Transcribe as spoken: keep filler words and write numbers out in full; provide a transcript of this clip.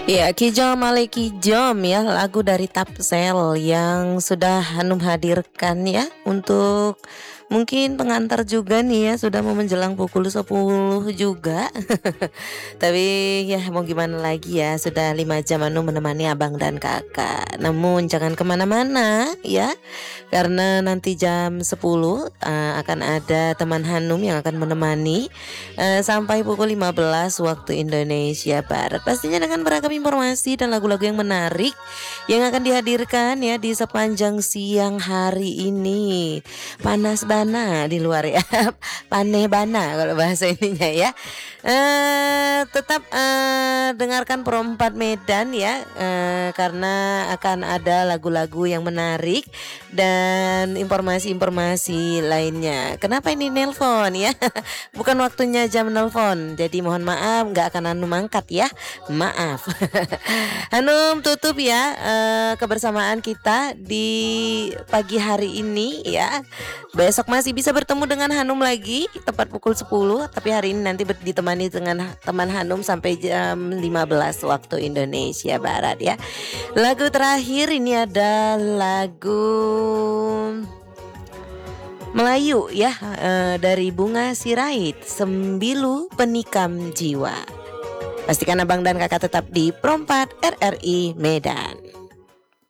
Ya, Kijom Ale Kijom ya, lagu dari Tapsel yang sudah Hanum hadirkan ya untuk mungkin pengantar juga nih ya, sudah mau menjelang pukul sepuluh juga. Tapi ya mau gimana lagi ya, sudah lima jam Hanum menemani abang dan kakak. Namun jangan kemana-mana ya, karena nanti jam sepuluh eh, akan ada teman Hanum yang akan menemani eh, sampai pukul lima belas waktu Indonesia Barat. Pastinya dengan beragam informasi dan lagu-lagu yang menarik yang akan dihadirkan ya di sepanjang siang hari ini. Panas bana di luar ya. Paneh bana kalau bahasa ininya ya. Eh tetap eh, dengarkan Pro empat Medan ya, eh, karena akan ada lagu-lagu yang menarik dan informasi-informasi lainnya. Kenapa ini nelpon ya? Bukan waktunya jam nelpon. Jadi mohon maaf nggak akan Hanum angkat ya. Maaf. Hanum tutup ya eh, kebersamaan kita di pagi hari ini ya. Besok masih bisa bertemu dengan Hanum lagi tepat pukul sepuluh, tapi hari ini nanti ber- ditemani dengan teman Hanum sampai jam lima belas waktu Indonesia Barat ya. Lagu terakhir ini ada lagu Melayu ya, eh, dari Bunga Sirait, Sembilu Penikam Jiwa. Pastikan abang dan kakak tetap di Pro empat R R I Medan.